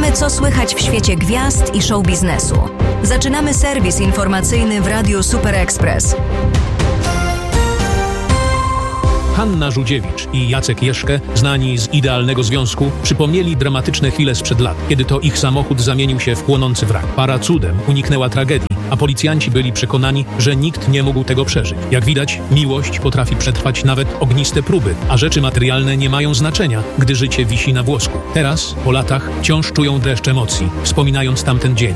Sprawdzamy, co słychać w świecie gwiazd i show biznesu. Zaczynamy serwis informacyjny w Radiu Super Express. Hanna Żółdziewicz i Jacek Jeszkę, znani z Idealnego Związku, przypomnieli dramatyczne chwile sprzed lat, kiedy to ich samochód zamienił się w płonący wrak. Para cudem uniknęła tragedii, a policjanci byli przekonani, że nikt nie mógł tego przeżyć. Jak widać, miłość potrafi przetrwać nawet ogniste próby, a rzeczy materialne nie mają znaczenia, gdy życie wisi na włosku. Teraz, po latach, wciąż czują dreszcz emocji, wspominając tamten dzień.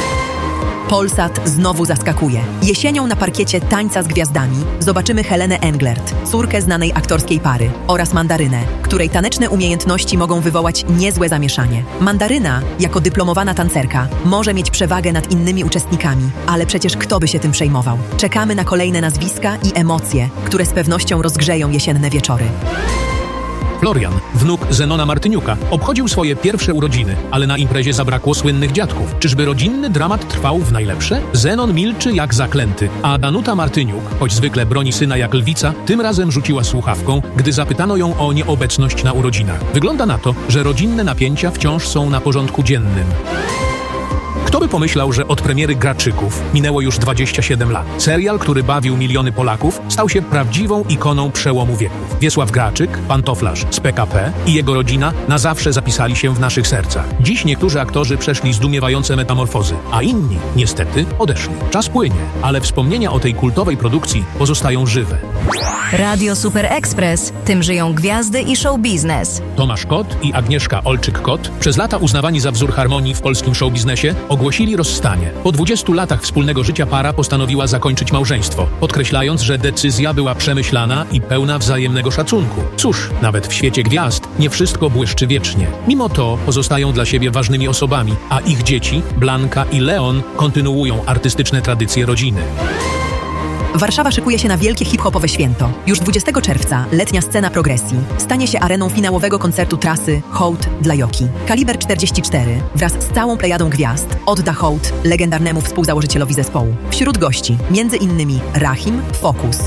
Polsat znowu zaskakuje. Jesienią na parkiecie Tańca z Gwiazdami zobaczymy Helenę Englert, córkę znanej aktorskiej pary, oraz Mandarynę, której taneczne umiejętności mogą wywołać niezłe zamieszanie. Mandaryna, jako dyplomowana tancerka, może mieć przewagę nad innymi uczestnikami, ale przecież kto by się tym przejmował? Czekamy na kolejne nazwiska i emocje, które z pewnością rozgrzeją jesienne wieczory. Florian, wnuk Zenona Martyniuka, obchodził swoje pierwsze urodziny, ale na imprezie zabrakło słynnych dziadków. Czyżby rodzinny dramat trwał w najlepsze? Zenon milczy jak zaklęty, a Danuta Martyniuk, choć zwykle broni syna jak lwica, tym razem rzuciła słuchawką, gdy zapytano ją o nieobecność na urodzinach. Wygląda na to, że rodzinne napięcia wciąż są na porządku dziennym. Kto by pomyślał, że od premiery Graczyków minęło już 27 lat. Serial, który bawił miliony Polaków, stał się prawdziwą ikoną przełomu wieków. Wiesław Graczyk, pantoflarz z PKP i jego rodzina na zawsze zapisali się w naszych sercach. Dziś niektórzy aktorzy przeszli zdumiewające metamorfozy, a inni, niestety, odeszli. Czas płynie, ale wspomnienia o tej kultowej produkcji pozostają żywe. Radio Super Express, tym żyją gwiazdy i show biznes. Tomasz Kot i Agnieszka Olczyk-Kot, przez lata uznawani za wzór harmonii w polskim show biznesie, ogłosili rozstanie. Po 20 latach wspólnego życia para postanowiła zakończyć małżeństwo, podkreślając, że decyzja była przemyślana i pełna wzajemnego szacunku. Cóż, nawet w świecie gwiazd nie wszystko błyszczy wiecznie. Mimo to pozostają dla siebie ważnymi osobami, a ich dzieci, Blanka i Leon, kontynuują artystyczne tradycje rodziny. Warszawa szykuje się na wielkie hip-hopowe święto. Już 20 czerwca letnia scena progresji stanie się areną finałowego koncertu trasy Hołd dla Joki. Kaliber 44 wraz z całą plejadą gwiazd odda hołd legendarnemu współzałożycielowi zespołu. Wśród gości m.in. Rahim, Focus,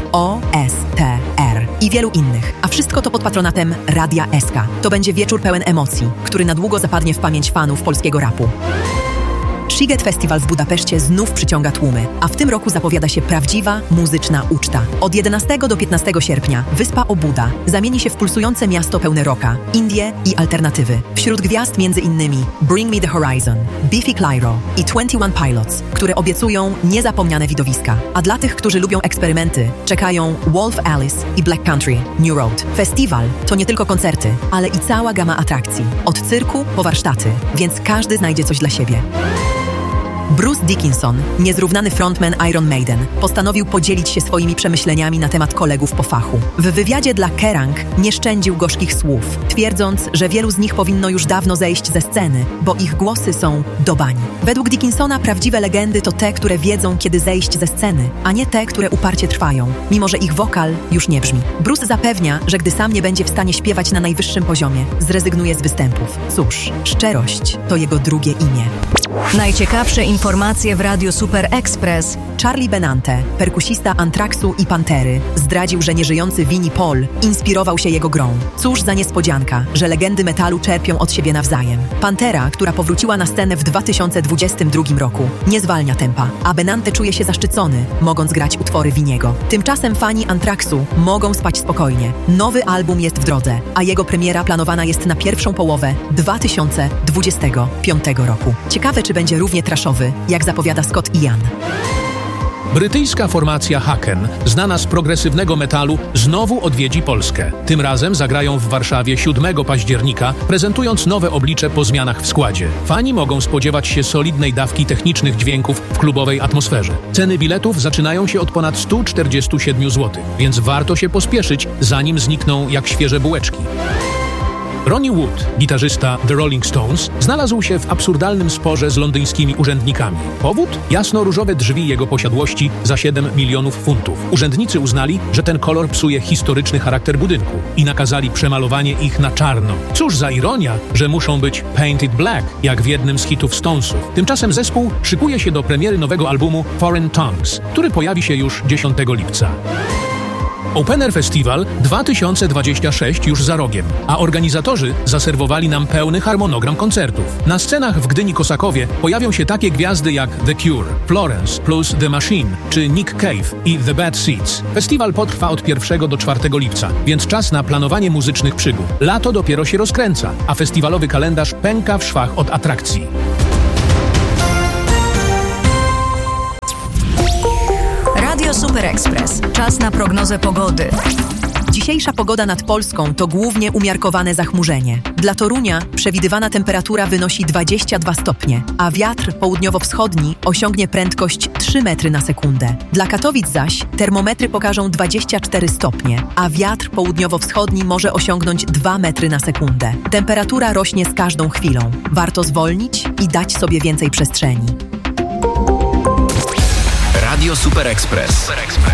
OSTR i wielu innych. A wszystko to pod patronatem Radia SK. To będzie wieczór pełen emocji, który na długo zapadnie w pamięć fanów polskiego rapu. Sziget Festival w Budapeszcie znów przyciąga tłumy, a w tym roku zapowiada się prawdziwa muzyczna uczta. Od 11 do 15 sierpnia wyspa Obuda zamieni się w pulsujące miasto pełne rocka, indie i alternatywy. Wśród gwiazd m.in. Bring Me The Horizon, Biffy Clyro i 21 Pilots, które obiecują niezapomniane widowiska. A dla tych, którzy lubią eksperymenty, czekają Wolf Alice i Black Country New Road. Festiwal to nie tylko koncerty, ale i cała gama atrakcji. Od cyrku po warsztaty, więc każdy znajdzie coś dla siebie. Bruce Dickinson, niezrównany frontman Iron Maiden, postanowił podzielić się swoimi przemyśleniami na temat kolegów po fachu. W wywiadzie dla Kerrang nie szczędził gorzkich słów, twierdząc, że wielu z nich powinno już dawno zejść ze sceny, bo ich głosy są do bani. Według Dickinsona prawdziwe legendy to te, które wiedzą, kiedy zejść ze sceny, a nie te, które uparcie trwają, mimo że ich wokal już nie brzmi. Bruce zapewnia, że gdy sam nie będzie w stanie śpiewać na najwyższym poziomie, zrezygnuje z występów. Cóż, szczerość to jego drugie imię. Najciekawsze informacje w Radiu Super Express. Charlie Benante, perkusista Anthraxu i Pantery, zdradził, że nieżyjący Vinnie Paul inspirował się jego grą. Cóż za niespodzianka, że legendy metalu czerpią od siebie nawzajem. Pantera, która powróciła na scenę w 2022 roku, nie zwalnia tempa, a Benante czuje się zaszczycony, mogąc grać utwory Vinniego. Tymczasem fani Anthraxu mogą spać spokojnie. Nowy album jest w drodze, a jego premiera planowana jest na pierwszą połowę 2025 roku. Ciekawe, czy będzie równie trashowy, jak zapowiada Scott Ian. Brytyjska formacja Haken, znana z progresywnego metalu, znowu odwiedzi Polskę. Tym razem zagrają w Warszawie 7 października, prezentując nowe oblicze po zmianach w składzie. Fani mogą spodziewać się solidnej dawki technicznych dźwięków w klubowej atmosferze. Ceny biletów zaczynają się od ponad 147 zł, więc warto się pospieszyć, zanim znikną jak świeże bułeczki. Ronnie Wood, gitarzysta The Rolling Stones, znalazł się w absurdalnym sporze z londyńskimi urzędnikami. Powód? Jasno-różowe drzwi jego posiadłości za 7 milionów funtów. Urzędnicy uznali, że ten kolor psuje historyczny charakter budynku i nakazali przemalowanie ich na czarno. Cóż za ironia, że muszą być painted black, jak w jednym z hitów Stonesów. Tymczasem zespół szykuje się do premiery nowego albumu Foreign Tongues, który pojawi się już 10 lipca. Open Air Festival 2026 już za rogiem, a organizatorzy zaserwowali nam pełny harmonogram koncertów. Na scenach w Gdyni-Kosakowie pojawią się takie gwiazdy jak The Cure, Florence plus The Machine czy Nick Cave i The Bad Seeds. Festiwal potrwa od 1 do 4 lipca, więc czas na planowanie muzycznych przygód. Lato dopiero się rozkręca, a festiwalowy kalendarz pęka w szwach od atrakcji. Radio Super Express. Czas na prognozę pogody. Dzisiejsza pogoda nad Polską to głównie umiarkowane zachmurzenie. Dla Torunia przewidywana temperatura wynosi 22 stopnie, a wiatr południowo-wschodni osiągnie prędkość 3 metry na sekundę. Dla Katowic zaś termometry pokażą 24 stopnie, a wiatr południowo-wschodni może osiągnąć 2 metry na sekundę. Temperatura rośnie z każdą chwilą. Warto zwolnić i dać sobie więcej przestrzeni. Radio Super Express.